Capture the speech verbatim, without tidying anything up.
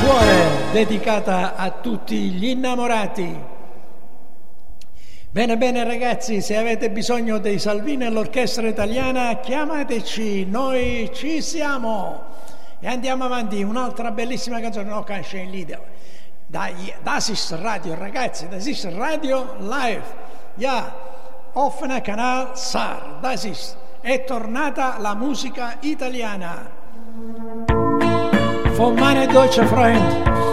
cuore, dedicata a tutti gli innamorati. Bene, bene ragazzi, se avete bisogno dei Salvini e l'orchestra italiana, chiamateci, noi ci siamo. E andiamo avanti, un'altra bellissima canzone, no, canzone lì. Das ist Radio, ragazzi, das ist Radio live. Ja, offener Kanal Saar, das ist. È tornata la musica italiana. Von meinem deutschen Freund